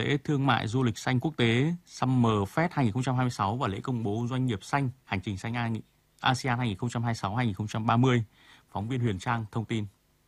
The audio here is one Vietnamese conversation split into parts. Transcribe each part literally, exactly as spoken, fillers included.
lễ thương mại du lịch xanh quốc tế Summer Fest hai không hai sáu và lễ công bố doanh nghiệp xanh hành trình xanh a sê an hai không hai sáu đến hai không ba mươi. Phóng viên Huyền Trang thông tin.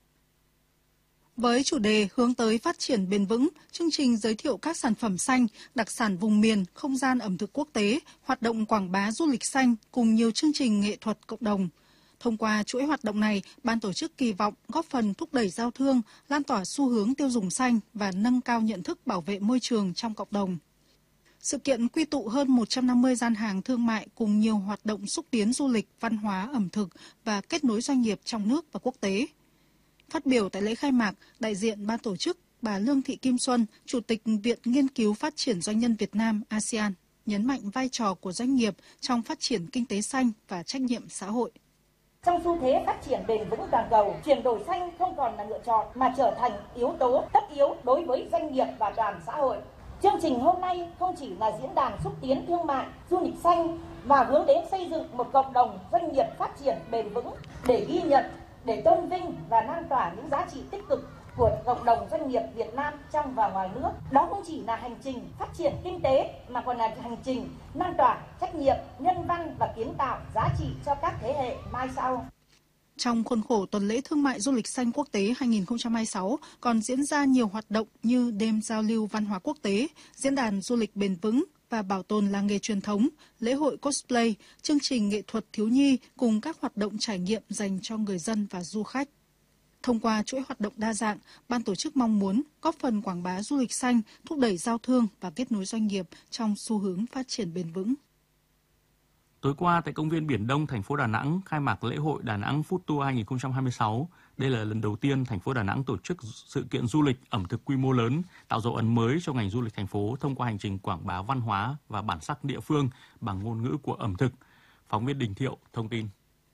Với chủ đề hướng tới phát triển bền vững, chương trình giới thiệu các sản phẩm xanh, đặc sản vùng miền, không gian ẩm thực quốc tế, hoạt động quảng bá du lịch xanh cùng nhiều chương trình nghệ thuật cộng đồng. Thông qua chuỗi hoạt động này, ban tổ chức kỳ vọng góp phần thúc đẩy giao thương, lan tỏa xu hướng tiêu dùng xanh và nâng cao nhận thức bảo vệ môi trường trong cộng đồng. Sự kiện quy tụ hơn một trăm năm mươi gian hàng thương mại cùng nhiều hoạt động xúc tiến du lịch, văn hóa, ẩm thực và kết nối doanh nghiệp trong nước và quốc tế. Phát biểu tại lễ khai mạc, đại diện ban tổ chức bà Lương Thị Kim Xuân, Chủ tịch Viện Nghiên cứu Phát triển Doanh nhân Việt Nam a sê an, nhấn mạnh vai trò của doanh nghiệp trong phát triển kinh tế xanh và trách nhiệm xã hội. Trong xu thế phát triển bền vững toàn cầu, chuyển đổi xanh không còn là lựa chọn mà trở thành yếu tố tất yếu đối với doanh nghiệp và toàn xã hội. Chương trình hôm nay không chỉ là diễn đàn xúc tiến thương mại, du lịch xanh mà hướng đến xây dựng một cộng đồng doanh nghiệp phát triển bền vững để ghi nhận, để tôn vinh và lan tỏa những giá trị tích cực của cộng đồng doanh nghiệp Việt Nam trong và ngoài nước. Đó không chỉ là hành trình phát triển kinh tế mà còn là hành trình lan tỏa trách nhiệm, nhân văn và kiến tạo giá trị cho các thế hệ mai sau. Trong khuôn khổ tuần lễ thương mại du lịch xanh quốc tế hai không hai sáu còn diễn ra nhiều hoạt động như đêm giao lưu văn hóa quốc tế, diễn đàn du lịch bền vững và bảo tồn làng nghề truyền thống, lễ hội cosplay, chương trình nghệ thuật thiếu nhi cùng các hoạt động trải nghiệm dành cho người dân và du khách. Thông qua chuỗi hoạt động đa dạng, ban tổ chức mong muốn góp phần quảng bá du lịch xanh, thúc đẩy giao thương và kết nối doanh nghiệp trong xu hướng phát triển bền vững. Tối qua tại công viên Biển Đông, thành phố Đà Nẵng khai mạc lễ hội Đà Nẵng Food Tour hai không hai sáu. Đây là lần đầu tiên thành phố Đà Nẵng tổ chức sự kiện du lịch ẩm thực quy mô lớn, tạo dấu ấn mới cho ngành du lịch thành phố thông qua hành trình quảng bá văn hóa và bản sắc địa phương bằng ngôn ngữ của ẩm thực. Phóng viên Đình Thiệu thông tin.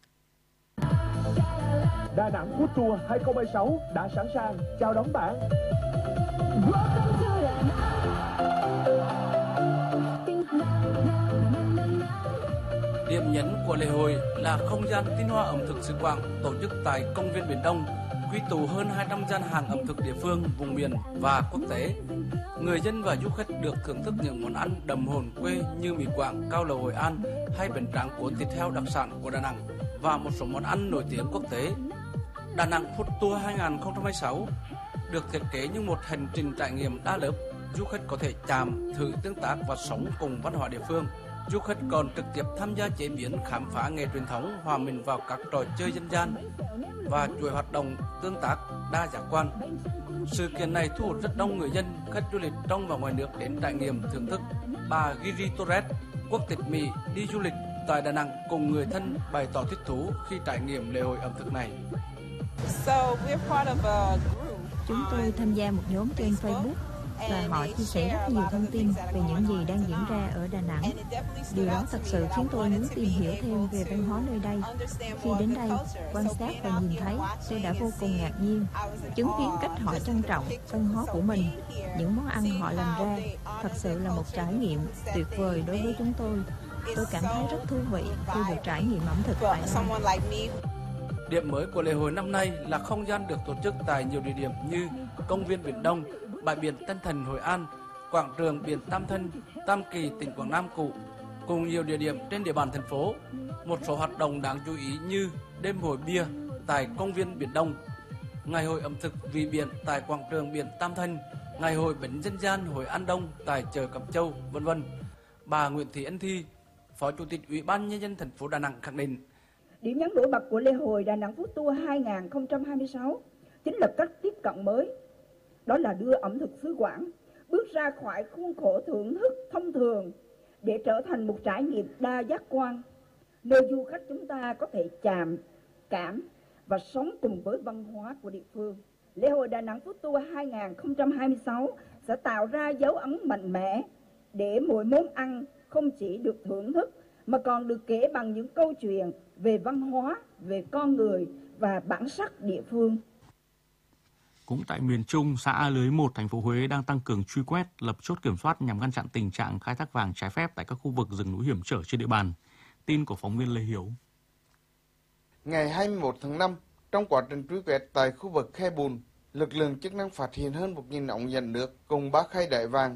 Đà Nẵng Food Tour hai không hai sáu đã sẵn sàng chào đón bạn. Điểm nhấn của lễ hội là không gian tinh hoa ẩm thực xứ Quảng tổ chức tại công viên Biển Đông, quy tụ hơn hai trăm gian hàng ẩm thực địa phương, vùng miền và quốc tế. Người dân và du khách được thưởng thức những món ăn đậm hồn quê như mì Quảng, cao lầu Hội An hay bánh tráng cuốn thịt heo đặc sản của Đà Nẵng và một số món ăn nổi tiếng quốc tế. Đà Nẵng Food Tour hai không hai sáu được thiết kế như một hành trình trải nghiệm đa lớp. Du khách có thể chạm, thử tương tác và sống cùng văn hóa địa phương. Du khách còn trực tiếp tham gia chế biến, khám phá nghề truyền thống, hòa mình vào các trò chơi dân gian và chuỗi hoạt động tương tác đa giác quan. Sự kiện này thu hút rất đông người dân, khách du lịch trong và ngoài nước đến trải nghiệm thưởng thức. Bà Giri Torres, quốc tịch Mỹ, đi du lịch tại Đà Nẵng cùng người thân bày tỏ thích thú khi trải nghiệm lễ hội ẩm thực này. Chúng tôi tham gia một nhóm trên Facebook và họ chia sẻ rất nhiều thông tin về những gì đang diễn ra ở Đà Nẵng. Điều đó thật sự khiến tôi muốn tìm hiểu thêm về văn hóa nơi đây. Khi đến đây, quan sát và nhìn thấy, tôi đã vô cùng ngạc nhiên, chứng kiến cách họ trân trọng văn hóa của mình. Những món ăn họ làm ra thật sự là một trải nghiệm tuyệt vời đối với chúng tôi. Tôi cảm thấy rất thú vị khi được trải nghiệm ẩm thực tại đây. Điểm mới của lễ hội năm nay là không gian được tổ chức tại nhiều địa điểm như công viên Biển Đông, bãi biển Tân Thành Hội An, quảng trường biển Tam Thân, Tam Kỳ tỉnh Quảng Nam cũ, cùng nhiều địa điểm trên địa bàn thành phố. Một số hoạt động đáng chú ý như đêm hội bia tại công viên Biển Đông, ngày hội ẩm thực vì biển tại quảng trường biển Tam Thân, ngày hội bánh dân gian Hội An Đông tại chợ Cẩm Châu, vân vân. Bà Nguyễn Thị Ân Thi, Phó Chủ tịch Ủy ban Nhân dân thành phố Đà Nẵng khẳng định. Điểm nhấn nổi bật của lễ hội Đà Nẵng Food Tour hai không hai sáu chính là cách tiếp cận mới. Đó là đưa ẩm thực xứ Quảng bước ra khỏi khuôn khổ thưởng thức thông thường để trở thành một trải nghiệm đa giác quan, nơi du khách chúng ta có thể chạm, cảm và sống cùng với văn hóa của địa phương. Lễ hội Đà Nẵng Food Tour hai không hai sáu sẽ tạo ra dấu ấn mạnh mẽ để mỗi món ăn không chỉ được thưởng thức mà còn được kể bằng những câu chuyện về văn hóa, về con người và bản sắc địa phương. Cũng tại miền Trung, xã A Lưới một, thành phố Huế đang tăng cường truy quét, lập chốt kiểm soát nhằm ngăn chặn tình trạng khai thác vàng trái phép tại các khu vực rừng núi hiểm trở trên địa bàn. Tin của phóng viên Lê Hiếu. Ngày hai mươi mốt tháng năm, trong quá trình truy quét tại khu vực Khe Bùn, lực lượng chức năng phát hiện hơn một nghìn ống dẫn nước cùng ba khay đáy vàng